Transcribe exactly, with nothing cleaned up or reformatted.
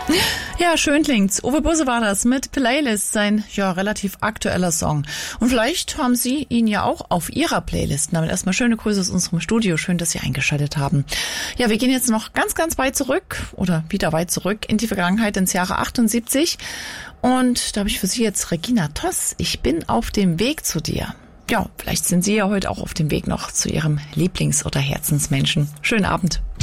Ja, schön klingt's. Uwe Busse war das mit Playlist, sein ja relativ aktueller Song. Und vielleicht haben Sie ihn ja auch auf Ihrer Playlist. Damit erstmal schöne Grüße aus unserem Studio. Schön, dass Sie eingeschaltet haben. Ja, wir gehen jetzt noch ganz, ganz weit zurück oder wieder weit zurück in die Vergangenheit, ins Jahre achtundsiebzig. Und da habe ich für Sie jetzt Regina Toss. Ich bin auf dem Weg zu dir. Ja, vielleicht sind Sie ja heute auch auf dem Weg noch zu Ihrem Lieblings- oder Herzensmenschen. Schönen Abend.